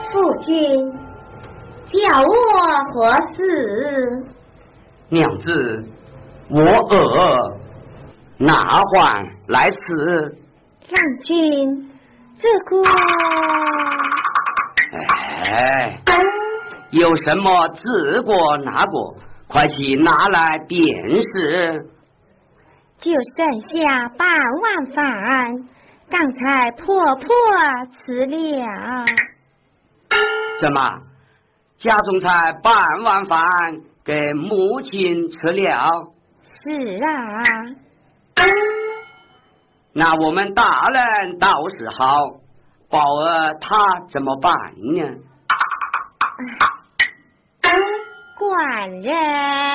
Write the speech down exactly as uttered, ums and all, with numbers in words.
夫君，叫我何事？ 娘子，我饿，哪还来此？ 郎君，这个…… 哎，有什么自过拿过，快去拿来便是。 就剩下半碗饭，刚才婆婆吃了。 怎么，家中才半碗饭给母亲吃了？ 是啊。 那我们大人倒是好，宝儿他怎么办呢？ 官人。